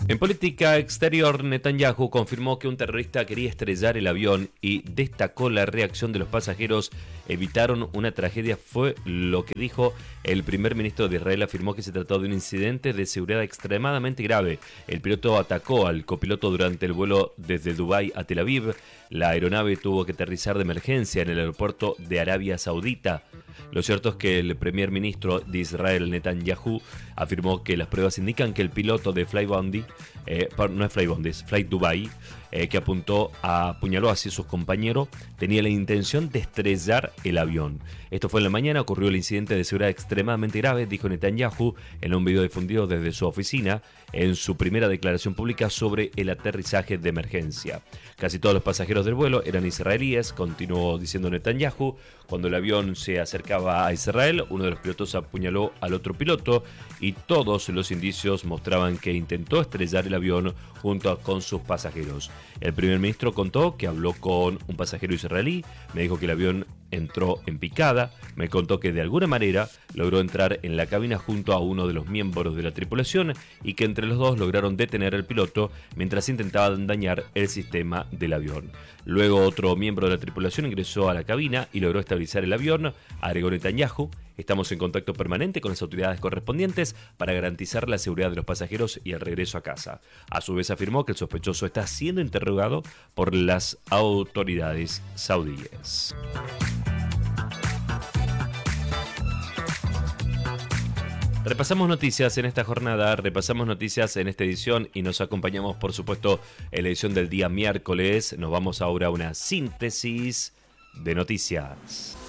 En política exterior, Netanyahu confirmó que un terrorista quería estrellar el avión y destacó la reacción de los pasajeros. Evitaron una tragedia, fue lo que dijo el primer ministro de Israel. Afirmó que se trató de un incidente de seguridad extremadamente grave. El piloto atacó al copiloto durante el vuelo desde Dubái a Tel Aviv. La aeronave tuvo que aterrizar de emergencia en el aeropuerto de Arabia Saudita. Lo cierto es que el primer ministro de Israel, Netanyahu, afirmó que las pruebas indican que el piloto de Flybondi, no es Flybondi, es Flight Dubai, que apuñaló hacia sus compañeros, tenía la intención de estrellar el avión. Esto fue en la mañana, ocurrió el incidente de seguridad extremadamente grave, dijo Netanyahu en un video difundido desde su oficina en su primera declaración pública sobre el aterrizaje de emergencia. Casi todos los pasajeros del vuelo eran israelíes, continuó diciendo Netanyahu. Cuando el avión se acercaba a Israel, uno de los pilotos apuñaló al otro piloto y todos los indicios mostraban que intentó estrellar el avión junto con sus pasajeros. El primer ministro contó que habló con un pasajero israelí, me dijo que el avión entró en picada, me contó que de alguna manera logró entrar en la cabina junto a uno de los miembros de la tripulación y que entre los dos lograron detener al piloto mientras intentaban dañar el sistema del avión. Luego otro miembro de la tripulación ingresó a la cabina y logró estabilizar el avión, agregó Netanyahu. Estamos en contacto permanente con las autoridades correspondientes para garantizar la seguridad de los pasajeros y el regreso a casa. A su vez afirmó que el sospechoso está siendo interrogado por las autoridades saudíes. Repasamos noticias en esta jornada, repasamos noticias en esta edición y nos acompañamos, por supuesto, en la edición del día miércoles. Nos vamos ahora a una síntesis de noticias.